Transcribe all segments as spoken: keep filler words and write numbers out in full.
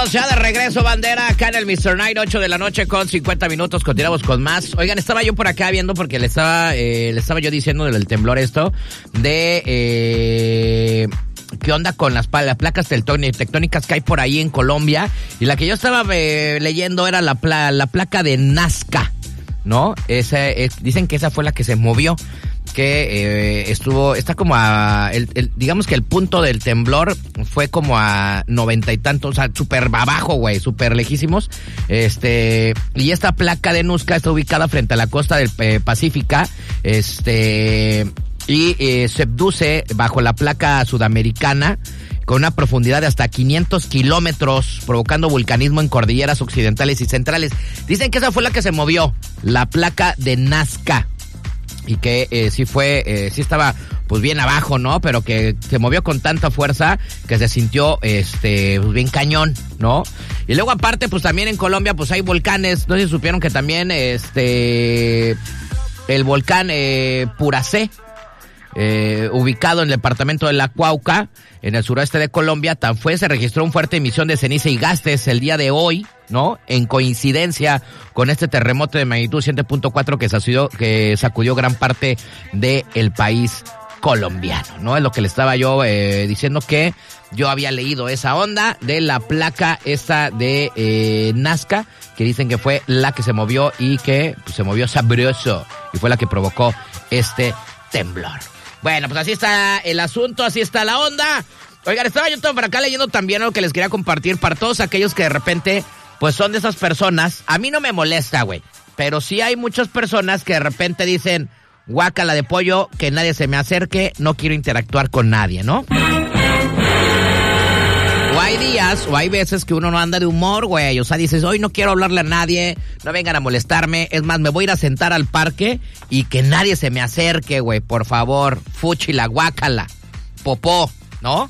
Estamos ya de regreso, bandera, acá en el mister Night, ocho de la noche con cincuenta minutos. Continuamos con más. Oigan, estaba yo por acá viendo porque le estaba, eh, le estaba yo diciendo del temblor esto, de eh, qué onda con las, las placas tectónicas que hay por ahí en Colombia. Y la que yo estaba eh, leyendo era la, pla, la placa de Nazca, ¿no? Esa, es, dicen que esa fue la que se movió. Que eh, estuvo, está como a, el, el, digamos que el punto del temblor fue como a noventa y tantos, o sea, súper abajo, güey, súper lejísimos. Este, y esta placa de Nazca está ubicada frente a la costa del eh, Pacífica, este, y eh, se abduce bajo la placa sudamericana con una profundidad de hasta quinientos kilómetros, provocando vulcanismo en cordilleras occidentales y centrales. Dicen que esa fue la que se movió, la placa de Nazca. Y que eh, sí fue, eh, sí estaba pues bien abajo, ¿no? Pero que se movió con tanta fuerza que se sintió este pues bien cañón, ¿no? Y luego aparte pues también en Colombia pues hay volcanes, no sé si supieron que también este el volcán eh, Puracé, eh, ubicado en el departamento de La Cauca, en el suroeste de Colombia, tan fue, se registró una fuerte emisión de ceniza y gases el día de hoy, ¿no? En coincidencia con este terremoto de magnitud siete punto cuatro que sacudió, que sacudió gran parte del país colombiano, ¿no? Es lo que le estaba yo eh, diciendo, que yo había leído esa onda de la placa esta de eh, Nazca, que dicen que fue la que se movió y que pues, se movió sabroso y fue la que provocó este temblor. Bueno, pues así está el asunto, así está la onda. Oigan, estaba yo todo por acá leyendo también algo que les quería compartir para todos aquellos que de repente, pues son de esas personas. A mí no me molesta, güey, pero sí hay muchas personas que de repente dicen, guácala de pollo, que nadie se me acerque, no quiero interactuar con nadie, ¿no? O hay días, o hay veces que uno no anda de humor, güey. O sea, dices, hoy no quiero hablarle a nadie, no vengan a molestarme. Es más, me voy a ir a sentar al parque y que nadie se me acerque, güey. Por favor, fúchila, guácala, popó, ¿no?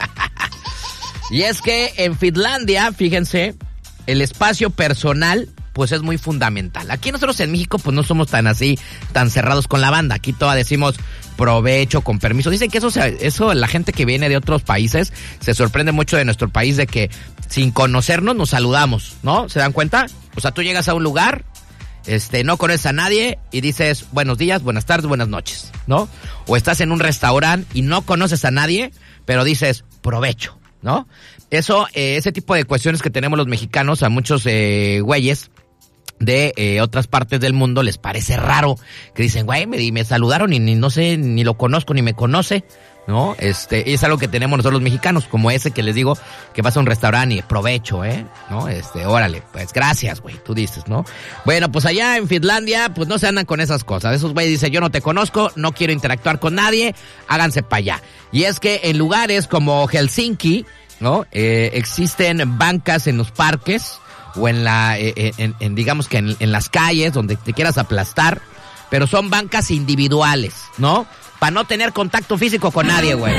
Y es que en Finlandia, fíjense, el espacio personal pues es muy fundamental. Aquí nosotros en México pues no somos tan así, tan cerrados con la banda. Aquí todas decimos provecho, con permiso. Dicen que eso, eso la gente que viene de otros países se sorprende mucho de nuestro país, de que sin conocernos nos saludamos, ¿no? ¿Se dan cuenta? O sea, tú llegas a un lugar, este, no conoces a nadie y dices buenos días, buenas tardes, buenas noches, ¿no? O estás en un restaurante y no conoces a nadie, pero dices provecho, ¿no? Eso, eh, ese tipo de cuestiones que tenemos los mexicanos, a muchos eh, güeyes de eh, otras partes del mundo les parece raro, que dicen, güey, me, me saludaron y ni no sé, ni lo conozco, ni me conoce, ¿no? Este, es algo que tenemos nosotros los mexicanos, como ese que les digo, que vas a un restaurante y provecho, ¿eh? ¿No? Este, órale, pues gracias, güey, tú dices, ¿no? Bueno, pues allá en Finlandia, pues no se andan con esas cosas. Esos güeyes dicen, yo no te conozco, no quiero interactuar con nadie, háganse para allá. Y es que en lugares como Helsinki, ¿no? Eh, existen bancas en los parques, o en la, eh, en, en digamos que en, en las calles donde te quieras aplastar, pero son bancas individuales, ¿no? Para no tener contacto físico con nadie, güey.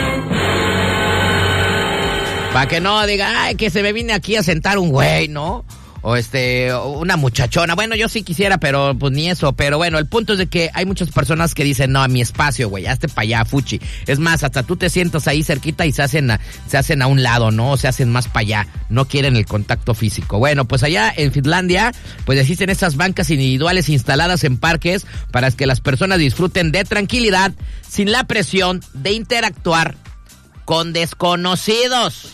Para que no diga, ay, que se me vine aquí a sentar un güey, ¿no? O este, una muchachona. Bueno, yo sí quisiera, pero pues ni eso. Pero bueno, el punto es de que hay muchas personas que dicen, no, a mi espacio, güey, hazte para allá, fuchi. Es más, hasta tú te sientas ahí cerquita y se hacen a, se hacen a un lado, ¿no? O se hacen más para allá. No quieren el contacto físico. Bueno, pues allá en Finlandia, pues existen estas bancas individuales instaladas en parques para que las personas disfruten de tranquilidad sin la presión de interactuar con desconocidos.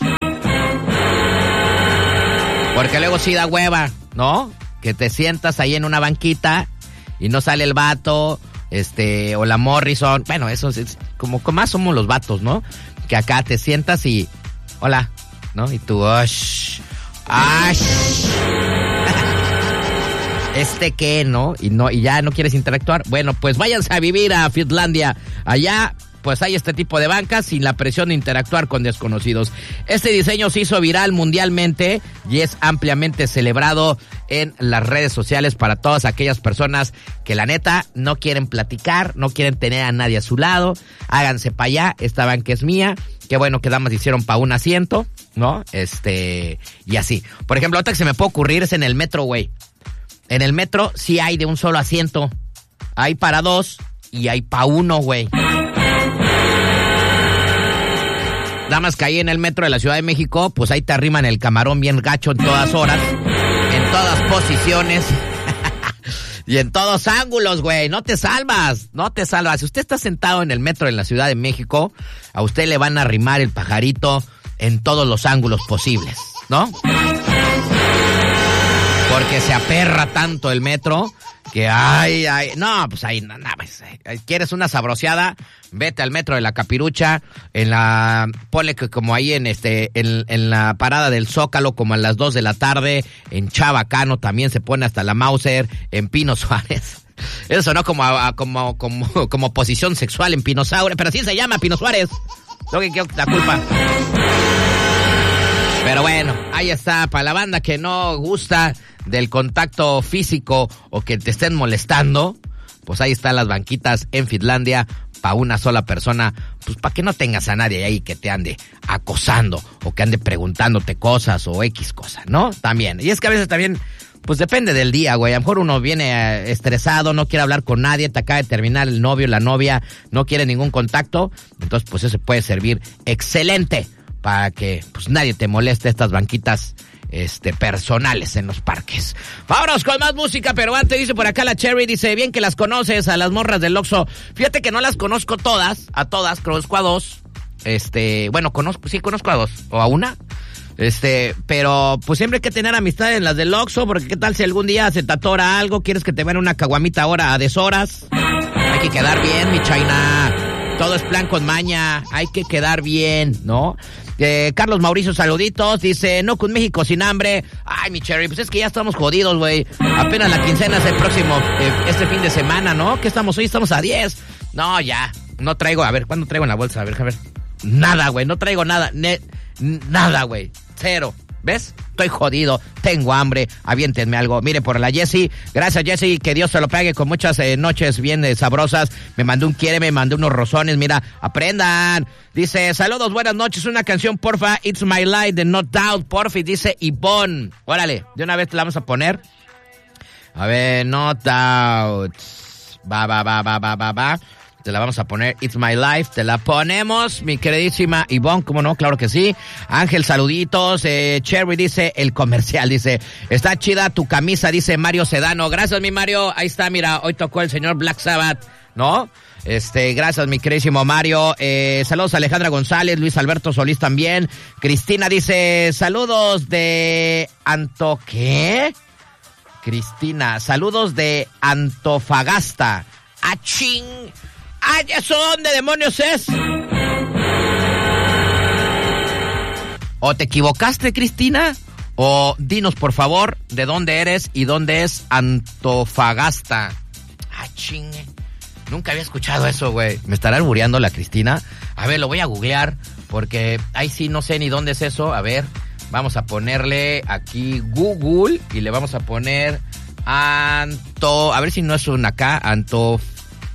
Porque luego sí da hueva, ¿no? Que te sientas ahí en una banquita y no sale el vato, este, o la Morrison. Bueno, eso es, es como, como más somos los vatos, ¿no? Que acá te sientas y, hola, ¿no? Y tú, ¡ash! ¡ash! ¿Este qué, no? Y no, y ya no quieres interactuar. Bueno, pues váyanse a vivir a Finlandia. Allá pues hay este tipo de bancas sin la presión de interactuar con desconocidos. Este diseño se hizo viral mundialmente y es ampliamente celebrado en las redes sociales para todas aquellas personas que la neta no quieren platicar, no quieren tener a nadie a su lado. Háganse para allá, esta banca es mía. Qué bueno que damas hicieron para un asiento, ¿no? Este, y así. Por ejemplo, otra que se me puede ocurrir es en el metro, güey. En el metro sí hay de un solo asiento. Hay para dos y hay para uno, güey. Nada más que ahí en el metro de la Ciudad de México, pues ahí te arriman el camarón bien gacho en todas horas, en todas posiciones y en todos ángulos, güey. No te salvas, no te salvas. Si usted está sentado en el metro de la Ciudad de México, a usted le van a arrimar el pajarito en todos los ángulos posibles, ¿no? Porque se aperra tanto el metro que ay, ay, no, pues ahí, no, no, pues, ¿quieres una sabroseada? Vete al metro de la Capirucha, en la, ponle que como ahí en este, en, en la parada del Zócalo, como a las dos de la tarde, en Chabacano también se pone hasta la Mauser, en Pino Suárez. Eso sonó como, a, como, como, como posición sexual en Pinosaure, pero así se llama Pino Suárez. Lo que quiero la culpa. Pero bueno, ahí está, para la banda que no gusta del contacto físico o que te estén molestando, pues ahí están las banquitas en Finlandia para una sola persona, pues para que no tengas a nadie ahí que te ande acosando o que ande preguntándote cosas o X cosas, ¿no? También. Y es que a veces también, pues depende del día, güey. A lo mejor uno viene estresado, no quiere hablar con nadie, te acaba de terminar el novio, la novia, no quiere ningún contacto, entonces pues eso puede servir excelente para que pues nadie te moleste, estas banquitas este personales en los parques. Vámonos con más música, pero antes dice por acá la Cherry, dice, bien que las conoces a las morras del Oxxo. Fíjate que no las conozco todas, a todas, conozco a dos. Este, bueno, conozco, sí conozco a dos, o a una. Este, pero pues siempre hay que tener amistad en las del Oxxo, porque qué tal si algún día se te atora algo, quieres que te vean una caguamita ahora a deshoras. Hay que quedar bien, mi China. Todo es plan con maña, hay que quedar bien, ¿no? Eh, Carlos Mauricio, saluditos, dice, no con México sin hambre. Ay, mi Cherry, pues es que ya estamos jodidos, güey. Apenas la quincena es el próximo, eh, este fin de semana, ¿no? ¿Qué estamos hoy? Estamos a diez. No, ya, no traigo, a ver, ¿cuándo traigo en la bolsa? A ver, a ver. Nada, güey, no traigo nada, ne- nada, güey, cero. ¿Ves? Estoy jodido, tengo hambre, aviéntenme algo. Mire, por la Jessie, gracias Jessie, que Dios te lo pague con muchas eh, noches bien eh, sabrosas. Me mandó un quiere, me mandó unos rozones, mira, aprendan. Dice, saludos, buenas noches, una canción, porfa, It's My Life de No Doubt, porfa, dice Ivonne. Órale, de una vez te la vamos a poner. A ver, No Doubt. Va, va, va, va, va, va, va. Te la vamos a poner, It's My Life, te la ponemos, mi queridísima Ivonne, ¿cómo no? Claro que sí. Ángel, saluditos. Eh, Cherry dice, el comercial, dice, está chida tu camisa, dice Mario Sedano. Gracias, mi Mario. Ahí está, mira, hoy tocó el señor Black Sabbath, ¿no? Este, gracias, mi queridísimo Mario. Eh, saludos a Alejandra González, Luis Alberto Solís también. Cristina dice, saludos de Anto, ¿qué? Cristina, saludos de Antofagasta. ¡Achín! ¡Ay, eso dónde demonios es! ¿O te equivocaste, Cristina? O dinos, por favor, de dónde eres y dónde es Antofagasta. ¡Ah, chingue! Nunca había escuchado eso, güey. ¿Me estará albureando la Cristina? A ver, lo voy a googlear, porque ahí sí no sé ni dónde es eso. A ver, vamos a ponerle aquí Google y le vamos a poner Anto... A ver si no es un acá, Antofagasta.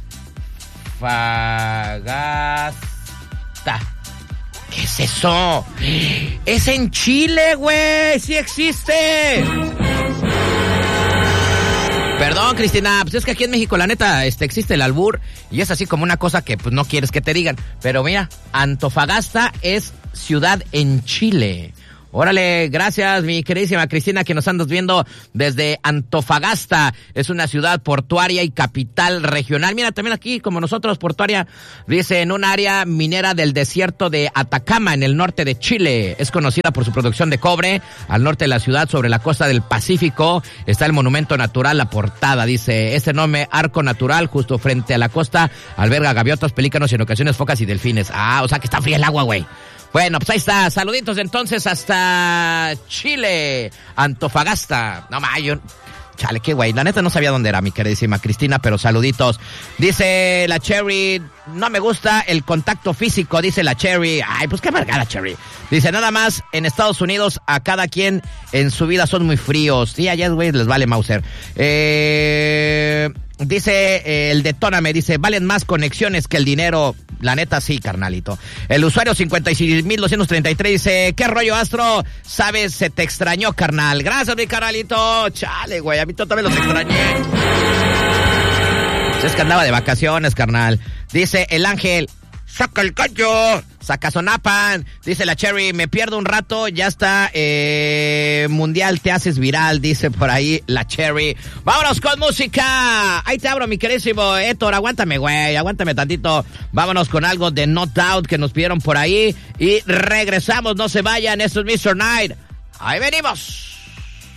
¿Qué es eso? Es en Chile, güey. Sí existe. Perdón, Cristina, pues es que aquí en México, la neta, este, existe el albur y es así como una cosa que pues no quieres que te digan. Pero mira, Antofagasta es ciudad en Chile. Órale, gracias, mi queridísima Cristina, que nos andas viendo desde Antofagasta. Es una ciudad portuaria y capital regional. Mira, también aquí, como nosotros, portuaria, dice, en un área minera del desierto de Atacama, en el norte de Chile. Es conocida por su producción de cobre. Al norte de la ciudad, sobre la costa del Pacífico, está el monumento natural La Portada. Dice, este enorme arco natural, justo frente a la costa, alberga gaviotas, pelícanos y en ocasiones focas y delfines. Ah, o sea que está fría el agua, güey. Bueno, pues ahí está. Saluditos entonces hasta Chile, Antofagasta. No, ma, yo... Chale, qué güey. La neta no sabía dónde era, mi queridísima Cristina, pero saluditos. Dice la Cherry, no me gusta el contacto físico, dice la Cherry. Ay, pues qué amargada, Cherry. Dice, nada más, en Estados Unidos a cada quien en su vida son muy fríos. Sí, allá, güey, les vale Mauser. Eh... Dice, eh, el detóname, dice, valen más conexiones que el dinero. La neta, sí, carnalito. El usuario cincuenta y seis mil doscientos treinta y tres dice, ¿qué rollo, Astro? Sabes, se te extrañó, carnal. Gracias, mi carnalito. Chale, güey, a mí también los extrañé. Es que andaba de vacaciones, carnal. Dice el Ángel, saca el callo. Sacazonapan, dice la Cherry, me pierdo un rato, ya está eh, mundial, te haces viral, dice por ahí la Cherry. Vámonos con música. Ahí te abro, mi querísimo Héctor, aguántame, güey, aguántame tantito. Vámonos con algo de No Doubt que nos pidieron por ahí y regresamos, no se vayan, esto es mister Night. Ahí venimos.